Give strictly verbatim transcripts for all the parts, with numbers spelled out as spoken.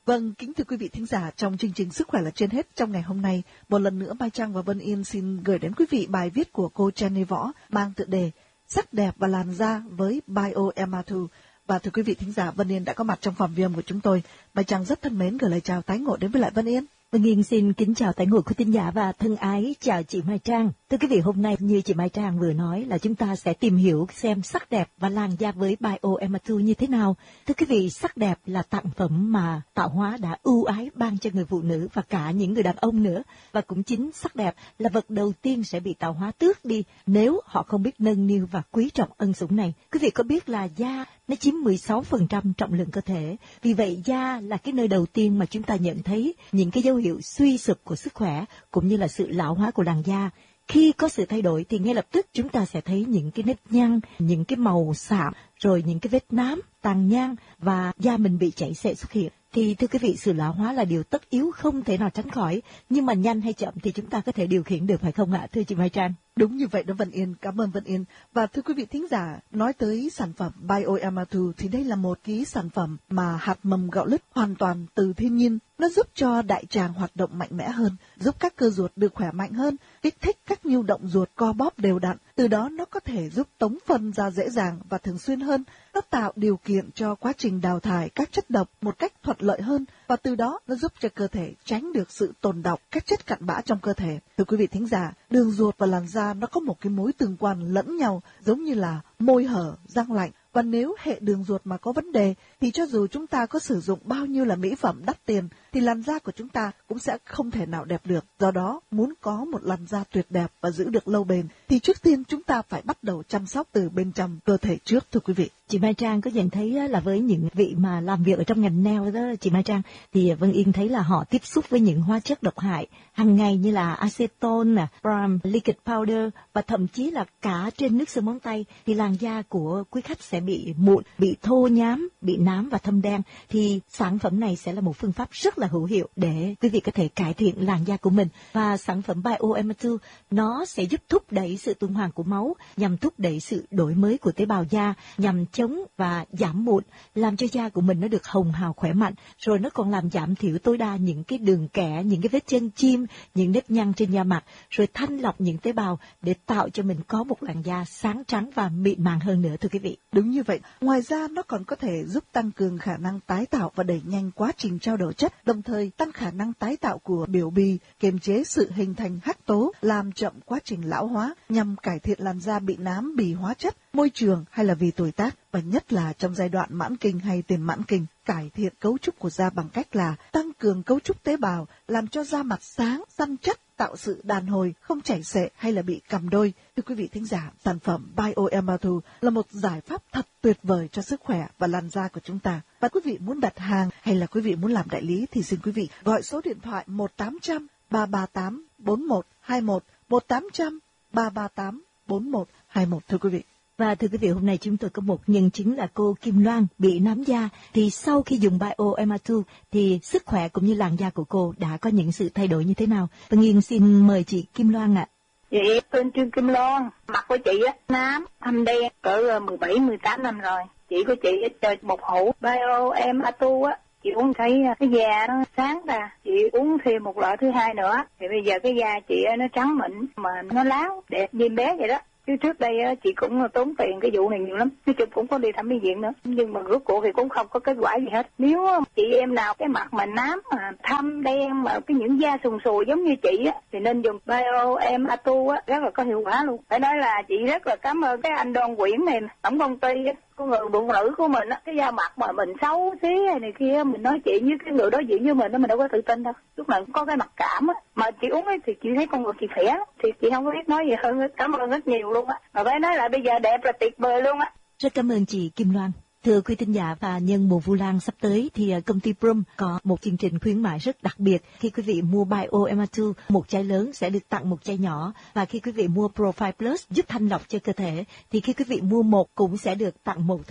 Vâng, kính thưa quý vị thính giả, trong chương trình Sức khỏe là trên hết trong ngày hôm nay, một lần nữa Mai Trang và Vân Yên xin gửi đến quý vị bài viết của cô Jenny Võ mang tựa đề Sắc đẹp và làn da với Bioema hai. Và thưa quý vị thính giả, Vân Yên đã có mặt trong phòng ghi âm của chúng tôi. Mai Trang rất thân mến gửi lời chào tái ngộ đến với lại Vân Yên. Vân Yên xin kính chào tái ngộ quý thính giả và thân ái chào chị Mai Trang. Thưa quý vị, hôm nay như chị Mai Trang vừa nói là chúng ta sẽ tìm hiểu xem sắc đẹp và làn da với Bioema hai như thế nào. Thưa quý vị, sắc đẹp là tặng phẩm mà tạo hóa đã ưu ái ban cho người phụ nữ và cả những người đàn ông nữa. Và cũng chính sắc đẹp là vật đầu tiên sẽ bị tạo hóa tước đi nếu họ không biết nâng niu và quý trọng ân sủng này. Quý vị có biết là da nó chiếm mười sáu phần trăm trọng lượng cơ thể. Vì vậy da là cái nơi đầu tiên mà chúng ta nhận thấy những cái dấu hiệu suy sụp của sức khỏe cũng như là sự lão hóa của làn da. Khi có sự thay đổi thì ngay lập tức chúng ta sẽ thấy những cái nếp nhăn, những cái màu sạm, rồi những cái vết nám, tàn nhang và da mình bị chảy xệ xuất hiện. Thì thưa quý vị, sự lão hóa là điều tất yếu không thể nào tránh khỏi, nhưng mà nhanh hay chậm thì chúng ta có thể điều khiển được, phải không ạ, thưa chị Mai Trang? Đúng như vậy đó Vân Yên, cảm ơn Vân Yên. Và thưa quý vị thính giả, nói tới sản phẩm Bioema hai thì đây là một cái sản phẩm mà hạt mầm gạo lứt hoàn toàn từ thiên nhiên. Nó giúp cho đại tràng hoạt động mạnh mẽ hơn, giúp các cơ ruột được khỏe mạnh hơn, kích thích các nhu động ruột co bóp đều đặn. Từ đó nó có thể giúp tống phân ra dễ dàng và thường xuyên hơn. Nó tạo điều kiện cho quá trình đào thải các chất độc một cách thuận lợi hơn, và từ đó nó giúp cho cơ thể tránh được sự tồn đọng các chất cặn bã trong cơ thể. Thưa quý vị thính giả, đường ruột và làn da nó có một cái mối tương quan lẫn nhau, giống như là môi hở, răng lạnh. Và nếu hệ đường ruột mà có vấn đề thì cho dù chúng ta có sử dụng bao nhiêu là mỹ phẩm đắt tiền thì làn da của chúng ta cũng sẽ không thể nào đẹp được. Do đó, muốn có một làn da tuyệt đẹp và giữ được lâu bền thì trước tiên chúng ta phải bắt đầu chăm sóc từ bên trong cơ thể trước, thưa quý vị. Chị Mai Trang có nhận thấy là với những vị mà làm việc ở trong ngành nail đó, chị Mai Trang, thì Vân Yên thấy là họ tiếp xúc với những hóa chất độc hại hàng ngày như là acetone, balm, liquid powder và thậm chí là cả trên nước sơn móng tay, thì làn da của quý khách sẽ bị mụn, bị thô nhám, bị nám và thâm đen. Thì sản phẩm này sẽ là một phương pháp rất là hữu hiệu để quý vị có thể cải thiện làn da của mình. Và sản phẩm Bioema hai nó sẽ giúp thúc đẩy sự tuần hoàn của máu, nhằm thúc đẩy sự đổi mới của tế bào da, nhằm chống và giảm mụn, làm cho da của mình nó được hồng hào khỏe mạnh. Rồi nó còn làm giảm thiểu tối đa những cái đường kẽ, những cái vết chân chim, những nếp nhăn trên da mặt, rồi thanh lọc những tế bào để tạo cho mình có một làn da sáng trắng và mịn màng hơn nữa, thưa quý vị. Đúng như vậy. Ngoài ra nó còn có thể giúp tăng cường khả năng tái tạo và đẩy nhanh quá trình trao đổi chất, đồng thời tăng khả năng tái tạo của biểu bì, kiềm chế sự hình thành hắc tố, làm chậm quá trình lão hóa, nhằm cải thiện làn da bị nám, bì hóa chất, môi trường hay là vì tuổi tác, và nhất là trong giai đoạn mãn kinh hay tiền mãn kinh. Cải thiện cấu trúc của da bằng cách là tăng cường cấu trúc tế bào, làm cho da mặt sáng, săn chắc, tạo sự đàn hồi, không chảy xệ hay là bị cằm đôi. Thưa quý vị thính giả, sản phẩm Bioema hai là một giải pháp thật tuyệt vời cho sức khỏe và làn da của chúng ta. Và quý vị muốn đặt hàng hay là quý vị muốn làm đại lý thì xin quý vị gọi số điện thoại một tám trăm ba ba tám bốn một hai một, một tám trăm ba ba tám bốn một hai một, thưa quý vị. Và thưa quý vị, hôm nay chúng tôi có một nhân chứng là cô Kim Loan bị nám da. Thì sau khi dùng Bioema hai thì sức khỏe cũng như làn da của cô đã có những sự thay đổi như thế nào? Vân Yên xin mời chị Kim Loan ạ. Chị tên Trương Kim Loan, mặt của chị á nám, thâm đen, cỡ mười bảy mười tám năm rồi. Chị của chị chơi một hũ Bioema hai á. Chị uống thấy cái da nó sáng ra, chị uống thêm một loại thứ hai nữa. Thì bây giờ cái da chị nó trắng mịn mà nó láng, đẹp như bé vậy đó. Chứ trước đây chị cũng tốn tiền cái vụ này nhiều lắm, chứ cũng có đi thăm bệnh viện nữa, nhưng mà rốt cuộc thì cũng không có kết quả gì hết. Nếu chị em nào cái mặt mà nám mà thâm đen mà cái những da sùn sùi giống như chị á thì nên dùng Bioema hai á, rất là có hiệu quả luôn. Phải nói là chị rất là cảm ơn cái anh Đoan Quyển này, tổng công ty á, của người phụ nữ của mình á, cái da mặt mà mình xấu xí hay này kia, mình nói chuyện với cái người đối diện với mình đó, mình đâu có tự tin đâu, lúc nào cũng có cái mặc cảm á. Mà chị uống ấy thì chị thấy con người chị khỏe, thì chị không có biết nói gì hơn hết. Cảm ơn rất nhiều luôn á, mà phải nói là bây giờ đẹp là tuyệt vời luôn á. Rất cảm ơn chị Kim Loan. Thưa quý thính giả, và nhân mùa Vu Lan sắp tới thì công ty Prum có một chương trình khuyến mại rất đặc biệt. Khi quý vị mua Bioema hai, một chai lớn sẽ được tặng một chai nhỏ. Và khi quý vị mua Profile Plus giúp thanh lọc cho cơ thể thì khi quý vị mua một cũng sẽ được tặng một, thưa quý vị.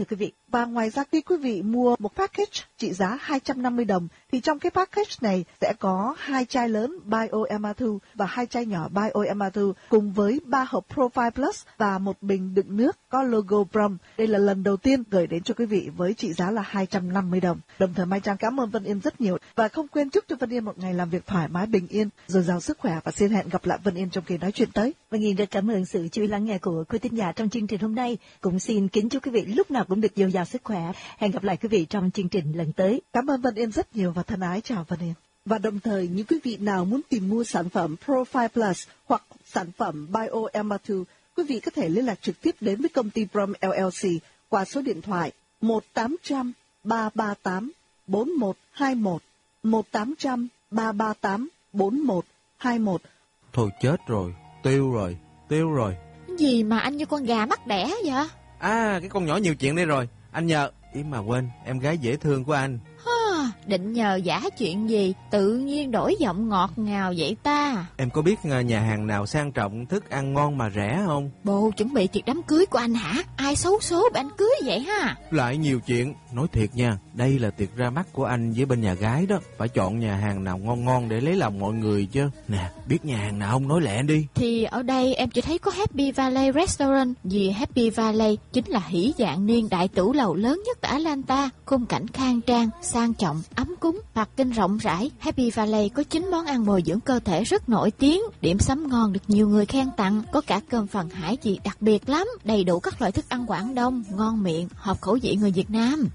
Và ngoài ra khi quý vị mua một package trị giá hai trăm năm mươi đồng, thì trong cái package này sẽ có hai chai lớn BioEmma2 và hai chai nhỏ BioEmma2, cùng với ba hộp Profile Plus và một bình đựng nước có logo Brom. Đây là lần đầu tiên gửi đến cho quý vị với trị giá là hai trăm năm mươi đồng. Đồng thời Mai Trang cảm ơn Vân Yên rất nhiều, và không quên chúc cho Vân Yên một ngày làm việc thoải mái, bình yên, dồi dào sức khỏe, và xin hẹn gặp lại Vân Yên trong kỳ nói chuyện tới. Vân Yên rất cảm ơn sự chú ý lắng nghe của quý thính giả trong chương trình hôm nay. Cũng xin kính chúc quý vị lúc nào cũng được dồi dào sức khỏe. Hẹn gặp lại quý vị trong chương trình lần tới. Cảm ơn Vân Yên rất nhiều và thân ái chào Vân Yên. Và đồng thời những quý vị nào muốn tìm mua sản phẩm Profile Plus hoặc sản phẩm BioEmma2, quý vị có thể liên lạc trực tiếp đến với công ty Brom lờ lờ xê qua số điện thoại một tám trăm ba ba tám bốn một hai một, một tám trăm ba ba tám bốn một hai một. Thôi chết rồi, tiêu rồi, tiêu rồi. Gì mà anh như con gà mắc đẻ vậy? À, cái con nhỏ nhiều chuyện đây rồi. Anh nhờ, im mà quên, em gái dễ thương của anh. Ha, định nhờ giả chuyện gì, tự nhiên đổi giọng ngọt ngào vậy ta? Em có biết nhà hàng nào sang trọng, thức ăn ngon mà rẻ không? Bộ chuẩn bị tiệc đám cưới của anh hả? Ai xấu số bị anh cưới vậy ha? Lại nhiều chuyện, nói thiệt nha, đây là tiệc ra mắt của anh với bên nhà gái đó. Phải chọn nhà hàng nào ngon ngon để lấy lòng mọi người chứ. Nè, biết nhà hàng nào không nói lẹ đi. Thì ở đây em chỉ thấy có Happy Valley Restaurant. Vì Happy Valley chính là hỷ dạng niên đại tửu lầu lớn nhất tại Atlanta, khung cảnh khang trang, sang trọng, ấm cúng, hoặc kinh rộng rãi. Happy Valley có chín món ăn bồi dưỡng cơ thể rất nổi tiếng, điểm sắm ngon được nhiều người khen tặng, có cả cơm phần hải vị đặc biệt lắm, đầy đủ các loại thức ăn Quảng Đông, ngon miệng, hợp khẩu vị người Việt Nam.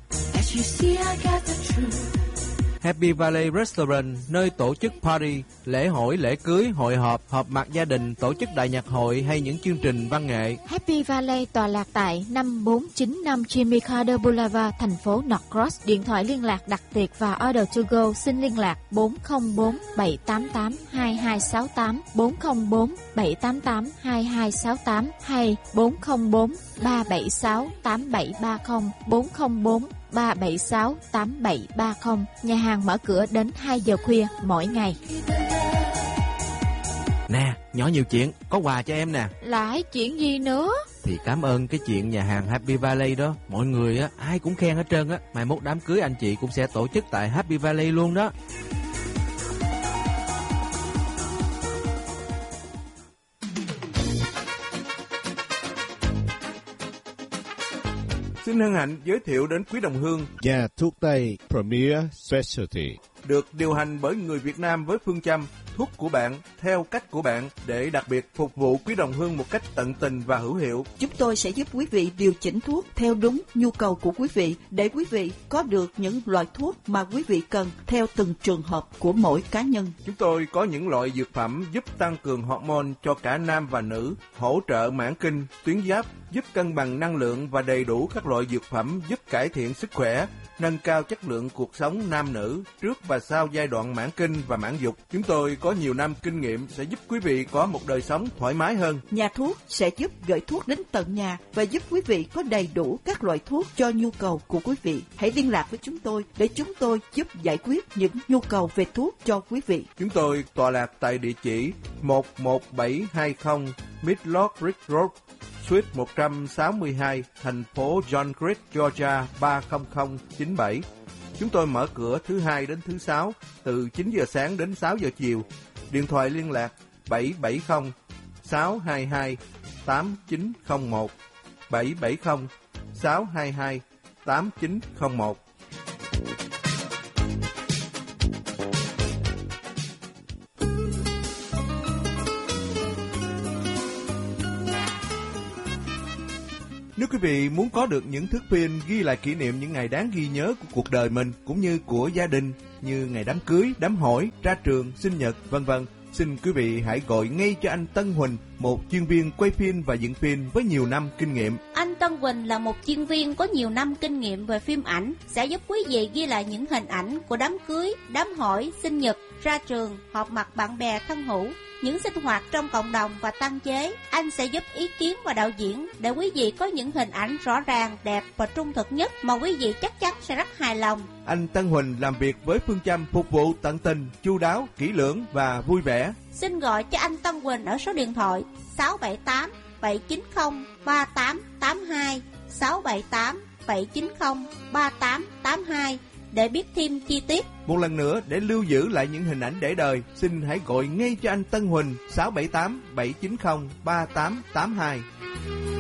Happy Valley Restaurant, nơi tổ chức party, lễ hội, lễ cưới, hội họp, họp mặt gia đình, tổ chức đại nhạc hội hay những chương trình văn nghệ. Happy Valley tọa lạc tại năm bốn chín năm Jimmy Carter Boulevard, thành phố Norcross. Điện thoại liên lạc đặt tiệc và order to go xin liên lạc bốn không bốn bảy tám tám hai hai sáu tám, bốn không bốn bảy tám tám hai hai sáu tám hay bốn không bốn ba bảy sáu tám bảy ba không, bốn không bốn ba bảy sáu tám bảy ba không. Nhà hàng mở cửa đến hai giờ khuya mỗi ngày. Nè, nhỏ nhiều chuyện, có quà cho em nè. Lại chuyện gì nữa? Thì cảm ơn cái chuyện nhà hàng Happy Valley đó. Mọi người á, ai cũng khen hết trơn á. Mai mốt đám cưới anh chị cũng sẽ tổ chức tại Happy Valley luôn đó. Xin hân hạnh giới thiệu đến quý đồng hương Nhà thuốc Tây Premier Specialty, được điều hành bởi người Việt Nam với phương châm thuốc của bạn theo cách của bạn, để đặc biệt phục vụ quý đồng hương một cách tận tình và hữu hiệu. Chúng tôi sẽ giúp quý vị điều chỉnh thuốc theo đúng nhu cầu của quý vị, để quý vị có được những loại thuốc mà quý vị cần theo từng trường hợp của mỗi cá nhân. Chúng tôi có những loại dược phẩm giúp tăng cường hormone cho cả nam và nữ, hỗ trợ mãn kinh, tuyến giáp, giúp cân bằng năng lượng và đầy đủ các loại dược phẩm giúp cải thiện sức khỏe, nâng cao chất lượng cuộc sống nam nữ trước và sau giai đoạn mãn kinh và mãn dục. Chúng tôi có nhiều năm kinh nghiệm sẽ giúp quý vị có một đời sống thoải mái hơn. Nhà thuốc sẽ giúp gửi thuốc đến tận nhà và giúp quý vị có đầy đủ các loại thuốc cho nhu cầu của quý vị. Hãy liên lạc với chúng tôi để chúng tôi giúp giải quyết những nhu cầu về thuốc cho quý vị. Chúng tôi tọa lạc tại địa chỉ một một bảy hai không Midlock Ridge Road, Suite một trăm sáu mươi hai, thành phố John Creek, Georgia ba không không chín bảy. Chúng tôi mở cửa thứ hai đến thứ sáu từ chín giờ sáng đến sáu giờ chiều. Điện thoại liên lạc bảy bảy không sáu hai hai tám chín không một, bảy bảy không sáu hai hai tám chín không một. Nếu quý vị muốn có được những thước phim ghi lại kỷ niệm những ngày đáng ghi nhớ của cuộc đời mình cũng như của gia đình, như ngày đám cưới, đám hỏi, ra trường, sinh nhật, vân vân, xin quý vị hãy gọi ngay cho anh Tân Huỳnh, một chuyên viên quay phim và dựng phim với nhiều năm kinh nghiệm. Anh Tân Huỳnh là một chuyên viên có nhiều năm kinh nghiệm về phim ảnh, sẽ giúp quý vị ghi lại những hình ảnh của đám cưới, đám hỏi, sinh nhật, ra trường, họp mặt bạn bè thân hữu, những sinh hoạt trong cộng đồng và tăng chế. Anh sẽ giúp ý kiến và đạo diễn để quý vị có những hình ảnh rõ ràng, đẹp và trung thực nhất mà quý vị chắc chắn sẽ rất hài lòng. Anh Tân Huỳnh làm việc với phương châm phục vụ tận tình, chu đáo, kỹ lưỡng và vui vẻ. Xin gọi cho anh Tân Huỳnh ở số điện thoại sáu bảy tám bảy chín không ba tám tám hai, sáu bảy tám bảy chín không ba tám tám hai để biết thêm chi tiết. Một lần nữa, để lưu giữ lại những hình ảnh để đời, xin hãy gọi ngay cho anh Tân Huỳnh sáu bảy tám bảy chín không ba tám tám hai.